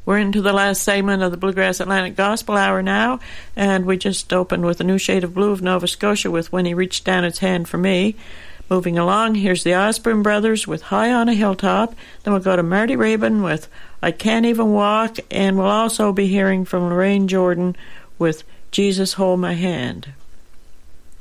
We're into the last segment of the Bluegrass Atlantic Gospel Hour now, and we just opened with A New Shade of Blue of Nova Scotia with When He Reached Down His Hand for Me. Moving along, here's the Osborne Brothers with High on a Hilltop. Then we'll go to Marty Rabin with I Can't Even Walk, and we'll also be hearing from Lorraine Jordan with Jesus Hold My Hand.